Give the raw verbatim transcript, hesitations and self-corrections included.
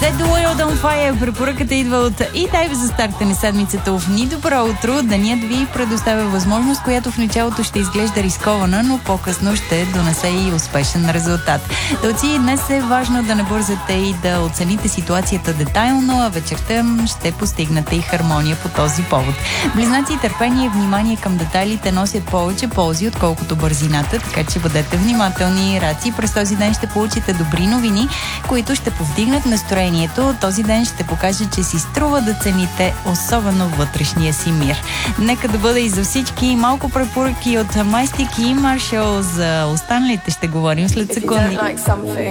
Set the World on Fire. Препоръката идва от E-Type за старта на седмицата в Ни добро утро. Денят ви предоставя възможност, която в началото ще изглежда рискована, но по-късно ще донесе и успешен резултат. Делци, днес е важно да не бързате и да оцените ситуацията детайлно, а вечерта ще постигнете и хармония по този повод. Близнаци, търпение и внимание към детайлите носят повече ползи, отколкото бързината, така че бъдете внимателни. Раци, през този ден ще получите добри новини, които ще повдигнат настроението. Този ден ще покаже, че си струва да цените особено вътрешния си мир. Нека да бъде и за всички. Малко препоръки от Майстик и Маршал. За останалите ще говорим след секунди.